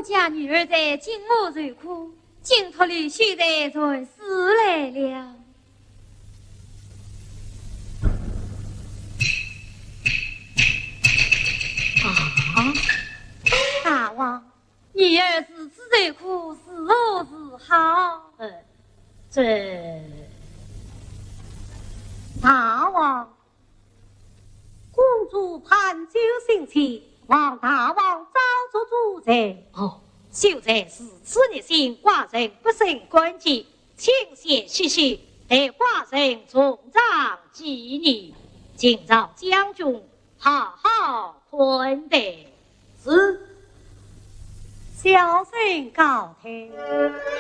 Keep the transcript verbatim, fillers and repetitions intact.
家女儿在金屋受苦，金托里现在才死来了。 啊！ 大王，女儿是此受苦，是何是好？ 呃，这大王，公主盼救心切，望大王早做主裁。 哦，秀才是此日心，寡人不胜关切，请先息息，待寡人从长纪念，今朝将军好好宽待。 是，小生告退。